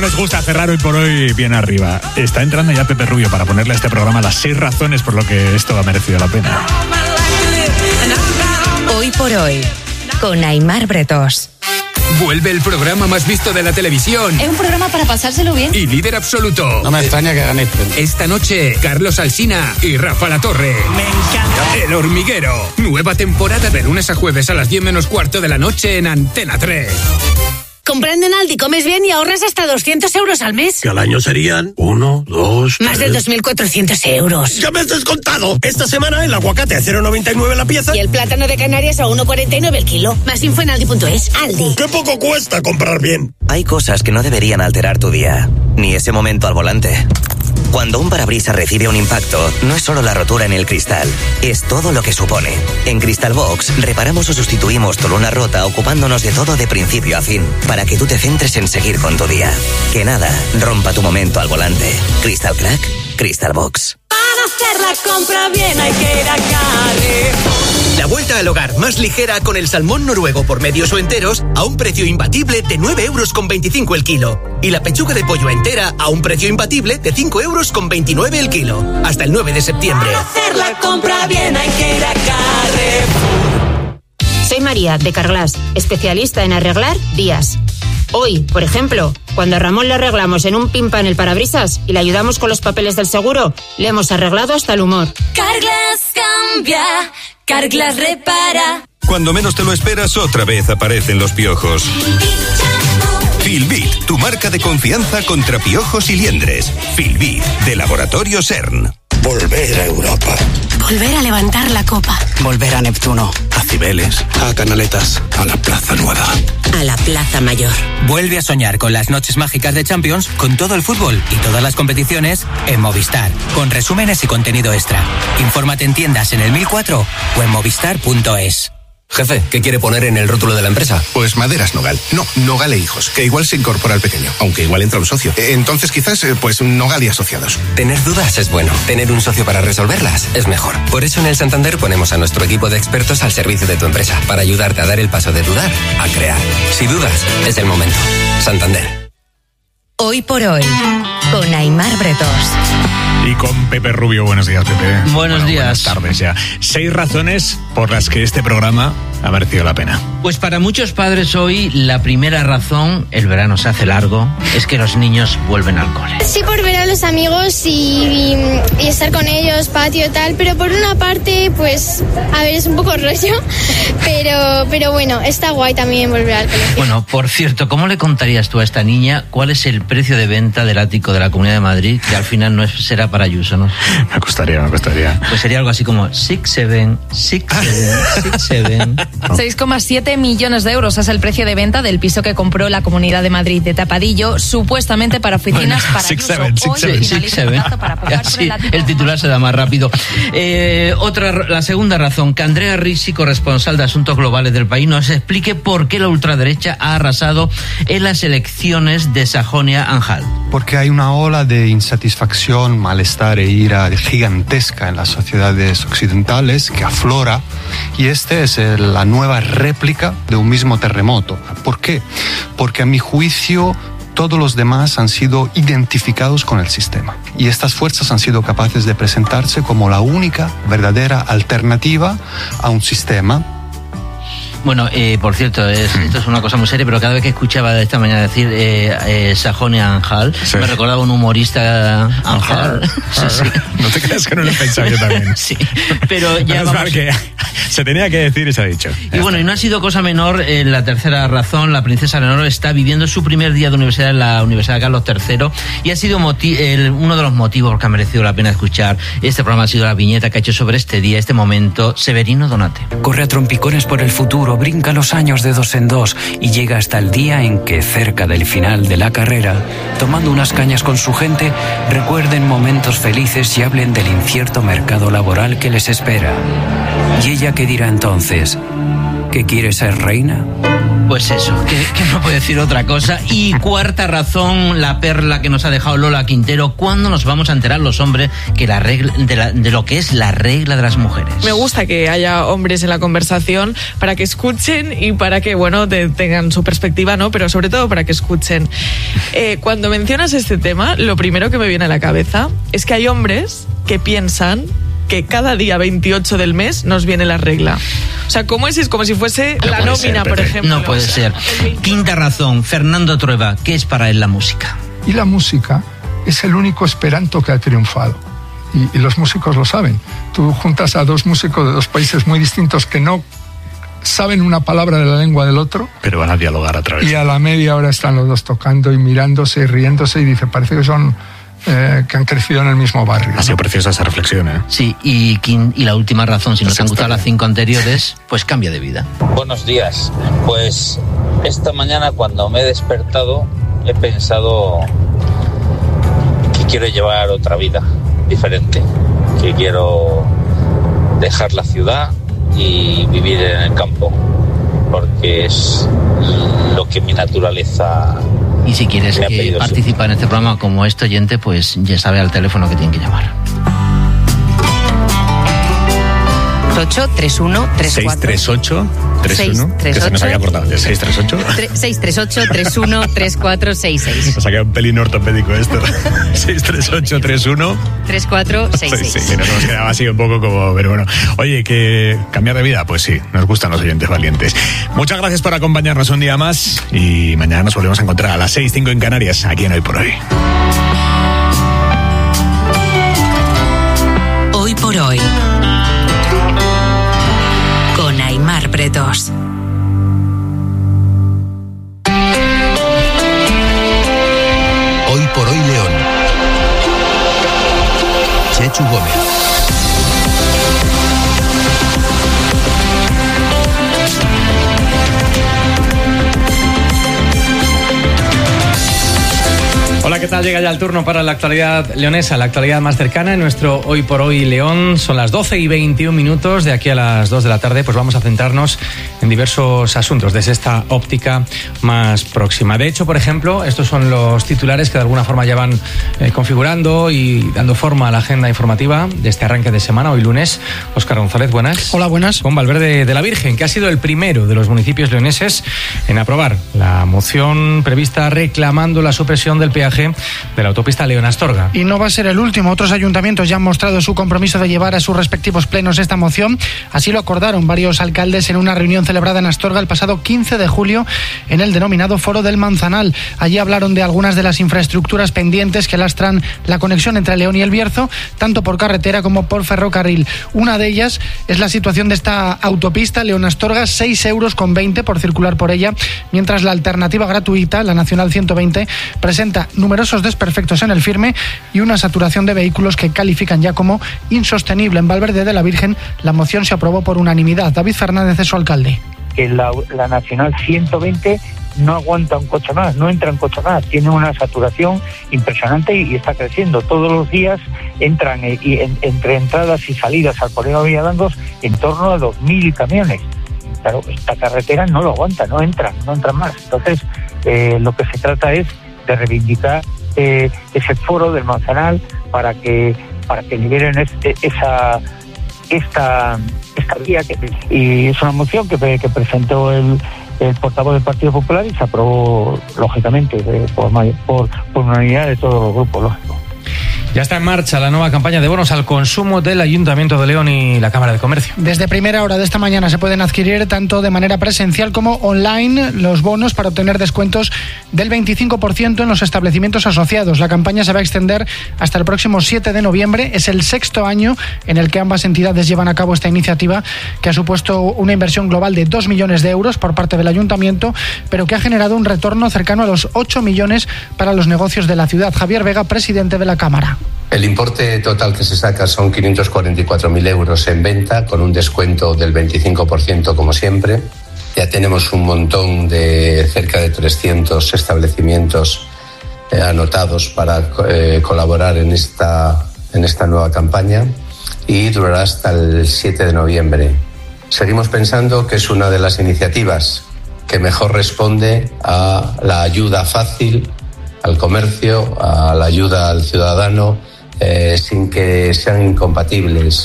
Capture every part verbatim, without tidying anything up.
¿Cómo nos gusta cerrar hoy por hoy bien arriba? Está entrando ya Pepe Rubio para ponerle a este programa las seis razones por lo que esto ha merecido la pena. Hoy por hoy, con Aimar Bretos. Vuelve el programa más visto de la televisión. Es un programa para pasárselo bien. Y líder absoluto. No me extraña que gané. Esta noche, Carlos Alsina y Rafa Latorre. Me encanta. El Hormiguero. Nueva temporada de lunes a jueves a las diez menos cuarto de la noche en Antena tres. Comprando en Aldi comes bien y ahorras hasta doscientos euros al mes. Que al año serían uno, dos, Más tres. de dos mil cuatrocientos euros. ¡Ya me has descontado! Esta semana el aguacate a cero coma noventa y nueve la pieza. Y el plátano de Canarias a uno coma cuarenta y nueve el kilo. Más info en aldi punto es. Aldi. ¡Qué poco cuesta comprar bien! Hay cosas que no deberían alterar tu día, ni ese momento al volante. Cuando un parabrisas recibe un impacto, no es solo la rotura en el cristal, es todo lo que supone. En Crystal Box, reparamos o sustituimos tu luna rota ocupándonos de todo de principio a fin, para que tú te centres en seguir con tu día. Que nada rompa tu momento al volante. Crystal Crack, Crystal Box. Para hacer la compra bien hay que ir a Carrefour. La vuelta al hogar más ligera con el salmón noruego por medios o enteros a un precio imbatible de nueve euros con veinticinco el kilo. Y la pechuga de pollo entera a un precio imbatible de cinco euros con veintinueve el kilo. Hasta el nueve de septiembre. Para hacer la compra bien hay que ir a Carrefour. Soy María, de Carglass, especialista en arreglar vías. Hoy, por ejemplo, cuando a Ramón le arreglamos en un pimpa en el parabrisas y le ayudamos con los papeles del seguro, le hemos arreglado hasta el humor. Carglass cambia, Carglass repara. Cuando menos te lo esperas, otra vez aparecen los piojos. Filbit, tu marca de confianza contra piojos y liendres. Filbit, de Laboratorio CERN. Volver a Europa. Volver a levantar la copa. Volver a Neptuno. A Cibeles. A Canaletas. A la Plaza Nueva. A la Plaza Mayor. Vuelve a soñar con las noches mágicas de Champions, con todo el fútbol y todas las competiciones en Movistar, con resúmenes y contenido extra. Infórmate en tiendas en el mil cuatro o en movistar punto es. Jefe, ¿qué quiere poner en el rótulo de la empresa? Pues Maderas Nogal. No, Nogal e Hijos, que igual se incorpora al pequeño, aunque igual entra un socio. Entonces quizás, pues Nogal y Asociados. Tener dudas es bueno. Tener un socio para resolverlas es mejor. Por eso en el Santander ponemos a nuestro equipo de expertos al servicio de tu empresa, para ayudarte a dar el paso de dudar a crear. Si dudas, es el momento. Santander. Hoy por hoy, con Aimar Bretos. Y con Pepe Rubio. Buenos días, Pepe. Buenos bueno, días. Buenas tardes ya. Seis razones por las que este programa ha merecido la pena. Pues para muchos padres hoy, la primera razón, el verano se hace largo, es que los niños vuelven al cole. Sí, por ver a los amigos y, y, y estar con ellos, patio y tal, pero por una parte, pues, a ver, es un poco rollo, pero, pero bueno, está guay también volver al colegio. Bueno, por cierto, ¿cómo le contarías tú a esta niña cuál es el precio de venta del ático de la Comunidad de Madrid, que al final no es, será para Ayuso, ¿no? Me costaría, me costaría. Pues sería algo así como six, seven, six, seven, six, seven. seis coma siete millones de euros es el precio de venta del piso que compró la Comunidad de Madrid de Tapadillo, supuestamente para oficinas bueno, para six, Ayuso. seven, six, seven, six, seven. Así, el, el titular se da más rápido. Eh, otra, la segunda razón, que Andrea Ricci, corresponsal de Asuntos Globales del País, nos explique por qué la ultraderecha ha arrasado en las elecciones de Sajonia-Anhalt. Porque hay una ola de insatisfacción, malestar e ira gigantesca en las sociedades occidentales que aflora, y este es el, la nueva réplica de un mismo terremoto. ¿Por qué? Porque a mi juicio todos los demás han sido identificados con el sistema y estas fuerzas han sido capaces de presentarse como la única verdadera alternativa a un sistema. Bueno, eh, por cierto, es, esto es una cosa muy seria, pero cada vez que escuchaba de esta mañana decir eh, eh, Sajonia-Anhalt, sí. Me recordaba un humorista Anhalt. Sí, sí. No te creas que no lo he pensado yo también. Sí, pero ya vamos... que se tenía que decir y se ha dicho. Y bueno, y no ha sido cosa menor, eh, la tercera razón, la princesa Leonor está viviendo su primer día de universidad en la Universidad Carlos tercero y ha sido moti- el, uno de los motivos que ha merecido la pena escuchar este programa ha sido la viñeta que ha hecho sobre este día, este momento, Severino Donate. Corre a trompicones por el futuro, brinca los años de dos en dos y llega hasta el día en que, cerca del final de la carrera, tomando unas cañas con su gente, recuerden momentos felices y hablen del incierto mercado laboral que les espera. ¿Y ella qué dirá entonces? ¿Que quiere ser reina? Pues eso, que, que no puedo decir otra cosa. Y cuarta razón, la perla que nos ha dejado Lola Quintero. ¿Cuándo nos vamos a enterar los hombres que la regla, de, la, de lo que es la regla de las mujeres? Me gusta que haya hombres en la conversación para que escuchen y para que, bueno, te, tengan su perspectiva, ¿no? Pero sobre todo para que escuchen. Eh, cuando mencionas este tema, lo primero que me viene a la cabeza es que hay hombres que piensan que cada día veintiocho del mes nos viene la regla. O sea, ¿cómo es? Es como si fuese no la nómina, ser, por ejemplo. No puede ser. Quinta razón, Fernando Trueba, ¿qué es para él la música? Y la música es el único esperanto que ha triunfado. Y, y los músicos lo saben. Tú juntas a dos músicos de dos países muy distintos que no saben una palabra de la lengua del otro, pero van a dialogar a través. Y a la media hora están los dos tocando y mirándose y riéndose y dice, parece que son... Eh, que han crecido en el mismo barrio. Ha sido ¿no? preciosa esa reflexión, ¿eh? Sí, y, y la última razón, si nos han gustado las cinco anteriores, pues cambia de vida. Buenos días. Pues esta mañana cuando me he despertado he pensado que quiero llevar otra vida diferente, que quiero dejar la ciudad y vivir en el campo, porque es lo que mi naturaleza. Y si quieres que participa en este programa como este oyente, pues ya sabe al teléfono que tiene que llamar. ocho tres uno tres cuatro seis tres ocho tres uno que se nos había cortado de seis tres ocho seis tres ocho tres uno tres cuatro seis seis. Nos ha quedado un pelín ortopédico esto. seis tres ocho tres uno tres cuatro seis seis. Sí, sí, nos hemos quedado así un poco como, pero bueno. Oye, que cambiar de vida, pues sí, nos gustan los oyentes valientes. Muchas gracias por acompañarnos un día más y mañana nos volvemos a encontrar a las seis cinco en Canarias, aquí en Hoy por Hoy. Hoy por Hoy. Con Aimar Bretos. Hoy por Hoy León. Chechu Gómez. Hola, ¿qué tal? Llega ya el turno para la actualidad leonesa, la actualidad más cercana en nuestro Hoy por Hoy León. Son las doce y veintiún minutos. De aquí a las dos de la tarde, pues vamos a centrarnos en diversos asuntos desde esta óptica más próxima. De hecho, por ejemplo, estos son los titulares que de alguna forma ya van eh, configurando y dando forma a la agenda informativa de este arranque de semana, hoy lunes. Óscar González, buenas. Hola, buenas. Con Valverde de la Virgen, que ha sido el primero de los municipios leoneses en aprobar la moción prevista reclamando la supresión del peaje de la autopista León-Astorga. Y no va a ser el último. Otros ayuntamientos ya han mostrado su compromiso de llevar a sus respectivos plenos esta moción. Así lo acordaron varios alcaldes en una reunión celebrada en Astorga el pasado quince de julio en el denominado Foro del Manzanal. Allí hablaron de algunas de las infraestructuras pendientes que lastran la conexión entre León y El Bierzo, tanto por carretera como por ferrocarril. Una de ellas es la situación de esta autopista León-Astorga, seis euros con veinte por circular por ella, mientras la alternativa gratuita, la Nacional ciento veinte, presenta numerosos desperfectos en el firme y una saturación de vehículos que califican ya como insostenible. En Valverde de la Virgen la moción se aprobó por unanimidad. David Fernández es su alcalde. Que la, la Nacional ciento veinte no aguanta un coche más, no entra un coche más, tiene una saturación impresionante y, y está creciendo. Todos los días entran eh, y en, entre entradas y salidas al polígono Villalangos en torno a dos mil camiones. Claro, esta carretera no lo aguanta, no entran, no entran más. Entonces, eh, lo que se trata es de reivindicar eh, ese foro del Manzanal para que para que liberen este, esa esta esta vía que, y es una moción que, que presentó el, el portavoz del Partido Popular y se aprobó lógicamente de, por, por por unanimidad de todos los grupos, lógico. Ya está en marcha la nueva campaña de bonos al consumo del Ayuntamiento de León y la Cámara de Comercio. Desde primera hora de esta mañana se pueden adquirir tanto de manera presencial como online los bonos para obtener descuentos del veinticinco por ciento en los establecimientos asociados. La campaña se va a extender hasta el próximo siete de noviembre. Es el sexto año en el que ambas entidades llevan a cabo esta iniciativa, que ha supuesto una inversión global de dos millones de euros por parte del Ayuntamiento, pero que ha generado un retorno cercano a los ocho millones para los negocios de la ciudad. Javier Vega, presidente de la Cámara. El importe total que se saca son quinientos cuarenta y cuatro mil euros en venta, con un descuento del veinticinco por ciento como siempre. Ya tenemos un montón de cerca de trescientos establecimientos eh, anotados para eh, colaborar en esta, en esta nueva campaña y durará hasta el siete de noviembre. Seguimos pensando que es una de las iniciativas que mejor responde a la ayuda fácil al comercio, a la ayuda al ciudadano, eh, sin que sean incompatibles.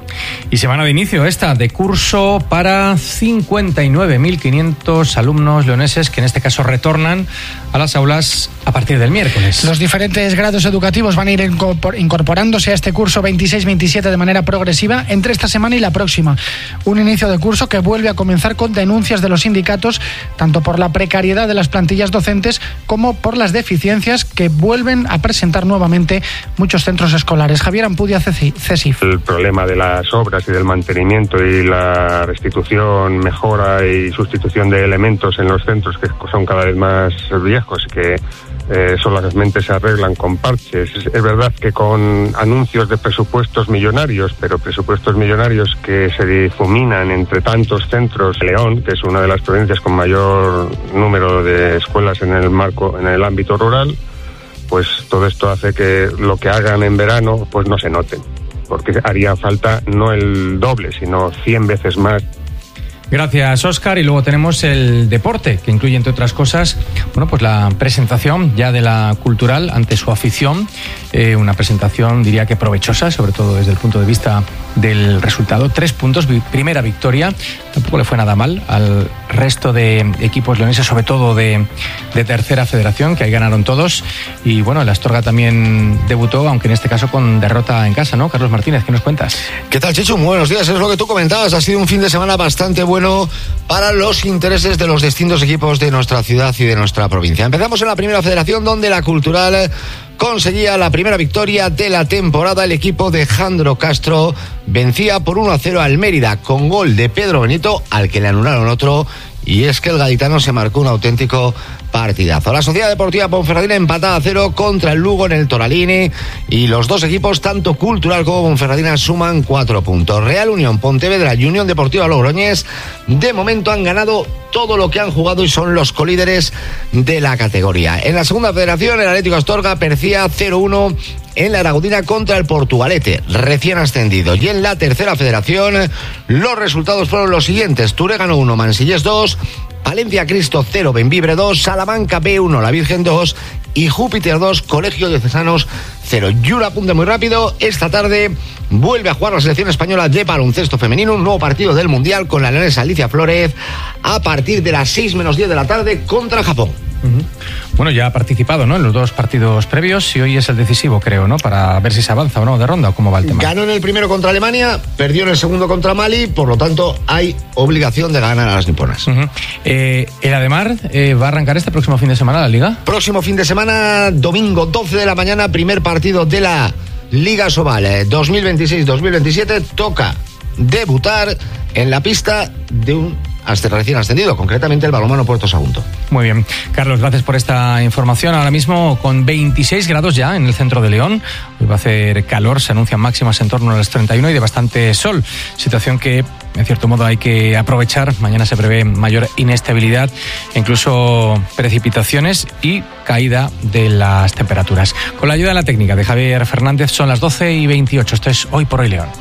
Y semana de inicio esta de curso para cincuenta y nueve mil quinientos alumnos leoneses que en este caso retornan a las aulas a partir del miércoles. Los diferentes grados educativos van a ir incorporándose a este curso veintiséis veintisiete de manera progresiva entre esta semana y la próxima. Un inicio de curso que vuelve a comenzar con denuncias de los sindicatos, tanto por la precariedad de las plantillas docentes como por las deficiencias que vuelven a presentar nuevamente muchos centros escolares. Javier Ampudia, CESIF. El problema de las obras y del mantenimiento y la restitución, mejora y sustitución de elementos en los centros que son cada vez más viejos y que eh, solamente se arreglan con parches. Es, es verdad que con anuncios de presupuestos millonarios, pero presupuestos millonarios que se difuminan entre tantos centros. León, que es una de las provincias con mayor número de escuelas en el marco, en el ámbito rural, pues todo esto hace que lo que hagan en verano pues no se noten, porque haría falta no el doble, sino cien veces más. Gracias, Óscar. Y luego tenemos el deporte, que incluye, entre otras cosas, bueno, pues la presentación ya de la Cultural ante su afición. Eh, una presentación, diría que provechosa, sobre todo desde el punto de vista del resultado. Tres puntos, vi- primera victoria. Tampoco le fue nada mal al resto de equipos leoneses, sobre todo de, de tercera federación, que ahí ganaron todos. Y bueno, el Astorga también debutó, aunque en este caso con derrota en casa, ¿no? Carlos Martínez, ¿qué nos cuentas? ¿Qué tal, Chichu? Muy buenos días. Es lo que tú comentabas. Ha sido un fin de semana bastante bueno para los intereses de los distintos equipos de nuestra ciudad y de nuestra provincia. Empezamos en la primera federación, donde la Cultural conseguía la primera victoria de la temporada. El equipo de Jandro Castro vencía por uno a cero al Mérida con gol de Pedro Benito, al que le anularon otro. Y es que el gaditano se marcó un auténtico partidazo. La Sociedad Deportiva Ponferradina empatada a cero contra el Lugo en el Toralini, y los dos equipos, tanto Cultural como Ponferradina, suman cuatro puntos. Real Unión Pontevedra y Unión Deportiva Logroñés de momento han ganado todo lo que han jugado y son los colíderes de la categoría. En la segunda federación, el Atlético Astorga perdía cero uno en la Aragonina contra el Portugalete, recién ascendido. Y en la tercera federación, los resultados fueron los siguientes: Turegano uno, Mansillés dos, Palencia Cristo cero, Benvibre dos, Salamanca B uno, La Virgen dos y Júpiter dos, Colegio Diocesanos cero. Y un apunte muy rápido: esta tarde vuelve a jugar la selección española de baloncesto femenino, un nuevo partido del Mundial con la leonesa Alicia Flórez a partir de las seis menos diez de la tarde contra Japón. Uh-huh. Bueno, ya ha participado, ¿no?, en los dos partidos previos, y hoy es el decisivo, creo, ¿no?, para ver si se avanza o no de ronda, o cómo va el tema. Ganó en el primero contra Alemania, perdió en el segundo contra Mali, por lo tanto hay obligación de ganar a las niponas. Uh-huh. eh, el Ademar eh, va a arrancar este próximo fin de semana la Liga. Próximo fin de semana, domingo doce de la mañana, primer partido de la Liga Sobal dos mil veintiséis dos mil veintisiete. Toca debutar en la pista de un hasta recién ascendido, concretamente el Balonmano Puerto Sagunto. Muy bien, Carlos, gracias por esta información. Ahora mismo con veintiséis grados ya en el centro de León. Hoy va a hacer calor, se anuncian máximas en torno a las treinta y uno y de bastante sol, situación que en cierto modo hay que aprovechar. Mañana se prevé mayor inestabilidad, incluso precipitaciones y caída de las temperaturas. Con la ayuda de la técnica de Javier Fernández, son las doce y veintiocho. Esto es Hoy por Hoy León.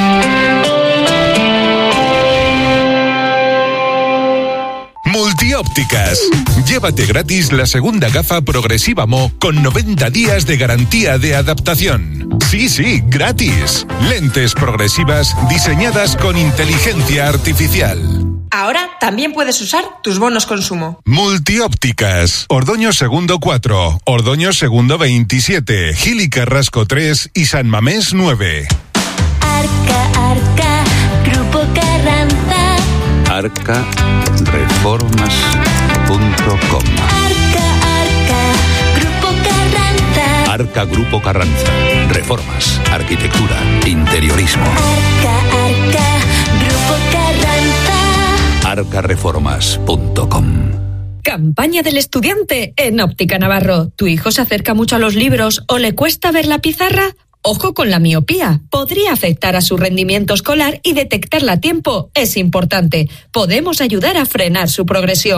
Multiópticas. Llévate gratis la segunda gafa progresiva Mo con noventa días de garantía de adaptación. Sí, sí, gratis. Lentes progresivas diseñadas con inteligencia artificial. Ahora también puedes usar tus bonos consumo. Multiópticas. Ordoño Segundo cuatro, Ordoño Segundo veintisiete, Gil y Carrasco tres y San Mamés nueve. Arca, Arca, Grupo Carranza. arca reformas punto com. Arca, Arca, Grupo Carranza. Arca Grupo Carranza. Reformas, arquitectura, interiorismo. Arca, Arca, Grupo Carranza. arca reformas punto com. Campaña del estudiante en Óptica Navarro. ¿Tu hijo se acerca mucho a los libros o le cuesta ver la pizarra? Ojo con la miopía. Podría afectar a su rendimiento escolar y detectarla a tiempo es importante. Podemos ayudar a frenar su progresión.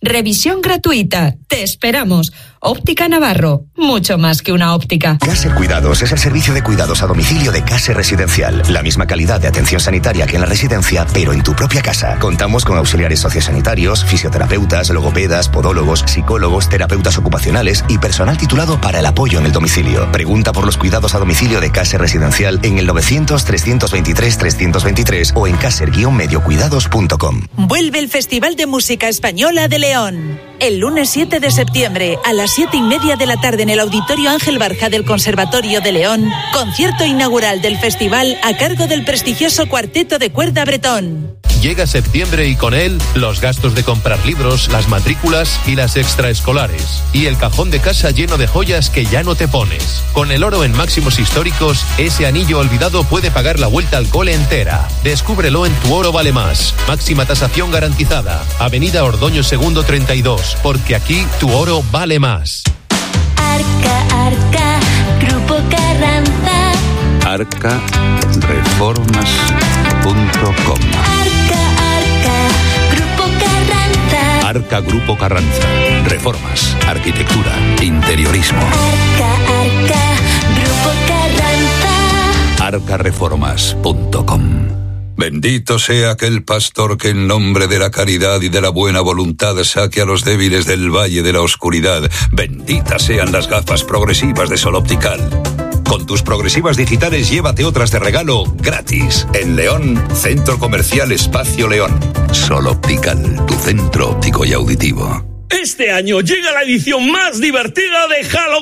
Revisión gratuita. Te esperamos. Óptica Navarro. Mucho más que una óptica. Caser Cuidados es el servicio de cuidados a domicilio de Caser Residencial. La misma calidad de atención sanitaria que en la residencia, pero en tu propia casa. Contamos con auxiliares sociosanitarios, fisioterapeutas, logopedas, podólogos, psicólogos, terapeutas ocupacionales y personal titulado para el apoyo en el domicilio. Pregunta por los cuidados a domicilio de Caser Residencial en el novecientos, trescientos veintitrés, trescientos veintitrés o en caser guion medio cuidados punto com. Vuelve el Festival de Música Española de León. El lunes siete de septiembre a las siete y media de la tarde en el Auditorio Ángel Barja del Conservatorio de León, concierto inaugural del festival a cargo del prestigioso Cuarteto de Cuerda Bretón. Llega septiembre y con él los gastos de comprar libros, las matrículas y las extraescolares. Y el cajón de casa lleno de joyas que ya no te pones. Con el oro en máximos históricos, ese anillo olvidado puede pagar la vuelta al cole entera. Descúbrelo en Tu Oro Vale Más. Máxima tasación garantizada. Avenida Ordoño Segundo treinta y dos. Porque aquí tu oro vale más. Arca, Arca, Grupo Carranza. arca reformas punto com. Grupo Carranza. Arca Grupo Carranza. Reformas, arquitectura, interiorismo. Arca, Arca, Grupo Carranza. arca reformas punto com. Bendito sea aquel pastor que en nombre de la caridad y de la buena voluntad saque a los débiles del valle de la oscuridad. Benditas sean las gafas progresivas de Sol Optical. Con tus progresivas digitales llévate otras de regalo gratis. En León, Centro Comercial Espacio León. Sol Optical, tu centro óptico y auditivo. Este año llega la edición más divertida de Halloween.